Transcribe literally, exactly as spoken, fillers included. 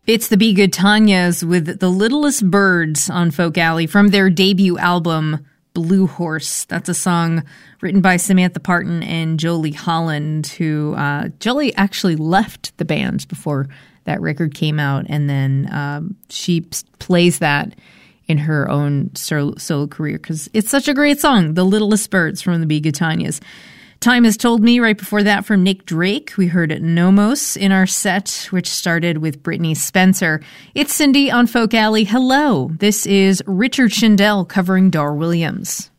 It's the Be Good Tanyas with The Littlest Birds on Folk Alley from their debut album, Blue Horse. That's a song written by Samantha Parton and Jolie Holland, who uh, Jolie actually left the band before that record came out, and then um, she plays that in her own solo, solo career because it's such a great song, The Littlest Birds from the Be Good Tanyas. Time Has Told Me right before that from Nick Drake. We heard Nomos in our set, which started with Brittany Spencer. It's Cindy on Folk Alley. Hello, this is Richard Shindell covering Dar Williams.